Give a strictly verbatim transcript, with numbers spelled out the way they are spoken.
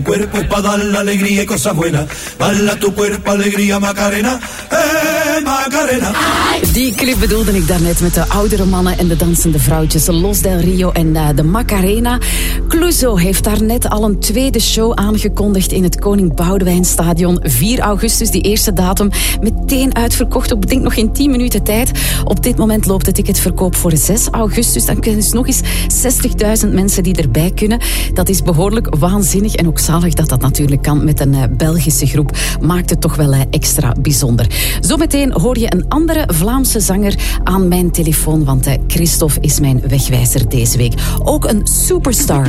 Cuerpo es para dar la alegría y cosas buenas. Bala tu cuerpo, alegría, Macarena. Hey, Macarena. Die clip bedoelde ik daarnet met de oudere mannen en de dansende vrouwtjes. Los del Rio en uh, de Macarena. Clouseau heeft daarnet al een tweede show aangekondigd in het Koning Boudewijnstadion. vier augustus, die eerste datum. Meteen uitverkocht op, denk nog in tien minuten tijd. Op dit moment loopt de ticketverkoop voor zes augustus. Dan kunnen dus nog eens zestigduizend mensen die erbij kunnen. Dat is behoorlijk waanzinnig en ook zalig dat dat natuurlijk kan met een uh, Belgische groep. Maakt het toch wel uh, extra bijzonder. Zometeen hoor je een andere Vlaamse zanger aan mijn telefoon, want uh, Christophe is mijn wegwijzer deze week. Ook een superstar.